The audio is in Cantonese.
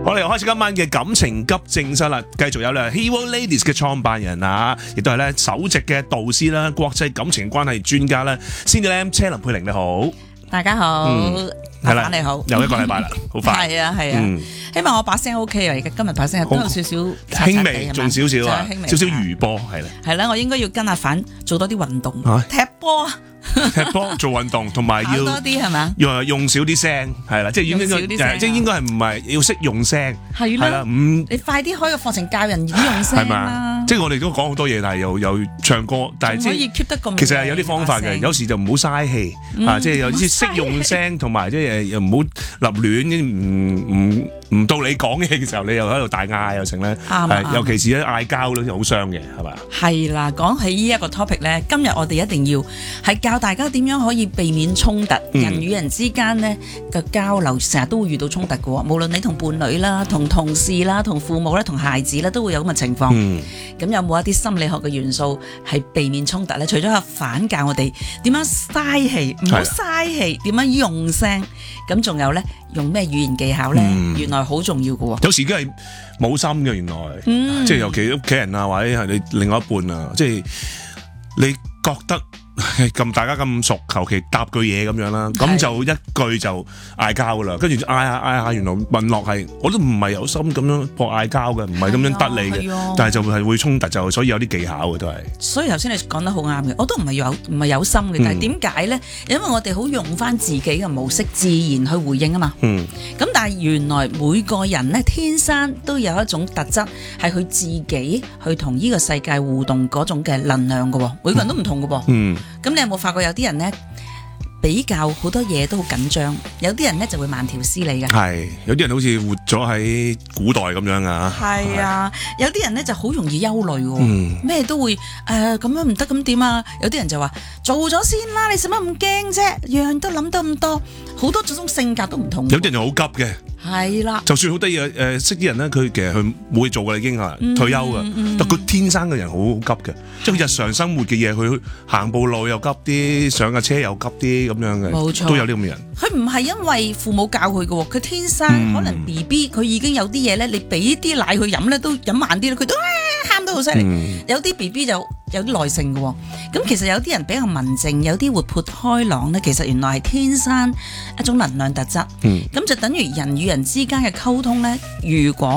我哋又開始今晚嘅感情急症室啦，繼續有咧 Hero Ladies 嘅創辦人啊，亦都係咧首席嘅導師啦，國際感情關係專家啦，Cindy Lam 車林佩玲你好， 大家好， 係啦， 你好， 又一個禮拜啦，好快， 係啊，希望我把聲 OK 啊，而家今日把聲都有少少輕微，仲少少啊，少少餘波係啦， 係啦，我應該要跟阿反做多啲運動，踢波。 踢波做運動，同埋要多啲係嘛？ 用少啲聲，係啦，即係應該係唔係要識用聲， 係啦，你快啲開個課程教人點用聲啦。 即係我哋都講好多嘢，但係又唱歌，但係可以 keep 得咁。 其實係有啲方法嘅，有時就唔好嘥氣啊，即係有啲識用聲，同埋即係又唔好立亂，唔到你講嘢嘅時候，你又喺度大嗌又成咧，尤其是咧嗌交咧，好傷嘅，係嘛？ 係啦，講起呢一個 topic 咧，今日我哋一定要係教大家點樣可以避免衝突。人與人之間咧嘅交流，成日都會遇到衝突嘅喎。無論你同伴侶啦、同同事啦、同父母啦、同孩子啦，都會有咁嘅情況。咁有冇一啲心理學嘅元素係避免衝突咧？除咗阿反教我哋點樣嘥氣，唔好嘥氣，點樣用聲，咁仲有咧用咩語言技巧咧？原來好重要嘅喎。 有時都係冇心嘅，原來，即係尤其屋企人啊，或者係你另外一半啊，即係你覺得咁大家咁熟，求其答句嘢咁樣啦，咁就一句就嗌交噶啦，跟住嗌下，原來問落係我都唔係有心咁樣搏嗌交嘅，唔係咁樣得你嘅，但係就係會衝突，就所以有啲技巧嘅都係。所以頭先你講得好啱嘅，我都唔係有心嘅，但係點解咧？因為我哋好用翻自己嘅模式，自然去回應啊嘛。咁但係原來每個人咧天生都有一種特質，係佢自己去同呢個世界互動嗰種嘅能量嘅喎，每個人都唔同嘅噃。咁你有冇發覺有啲人咧比較好多嘢都好緊張，有啲人咧就會慢條斯理嘅。係， 有啲人好似活咗喺古代咁樣啊。 係啊，有啲人咧就好容易憂慮喎，咩都會咁樣唔得咁點啊？有啲人就話做咗先啦，你使乜咁驚啫？樣樣都諗得咁多，好多種性格都唔同。 有啲人就好急嘅。 係啦， 就算好得意識啲人咧，佢其實佢冇嘢做嘅已經係退休噶，但佢天生嘅人好急嘅，即係日常生活嘅嘢，佢行步路又急啲，上架車又急啲咁樣嘅，冇錯，都有啲咁嘅人。佢唔係因為父母教佢嘅，佢天生可能 BB 佢已經有啲嘢咧，你俾啲奶佢飲咧都飲慢啲，佢都喊得好犀利。有啲 BB 就有啲耐性嘅，咁其實有啲人比較文靜，有啲活潑開朗咧，其實原來係天生一種能量特質。咁就等於人與人之間嘅溝通咧，如果